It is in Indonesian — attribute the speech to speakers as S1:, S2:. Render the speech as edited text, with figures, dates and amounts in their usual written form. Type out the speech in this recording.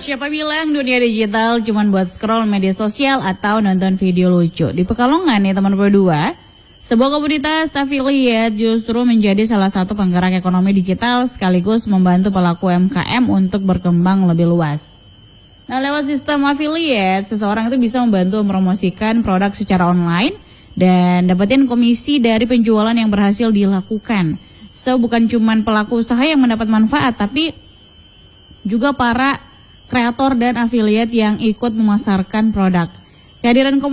S1: Siapa bilang dunia digital cuma buat scroll media sosial atau nonton video lucu? Di Pekalongan nih teman berdua, sebuah komunitas affiliate justru menjadi salah satu penggerak ekonomi digital sekaligus membantu pelaku UMKM untuk berkembang lebih luas. Nah, lewat sistem affiliate, seseorang itu bisa membantu mempromosikan produk secara online dan dapetin komisi dari penjualan yang berhasil dilakukan. So, bukan cuma pelaku usaha yang mendapat manfaat, tapi juga para kreator dan affiliate yang ikut memasarkan produk. Kehadiran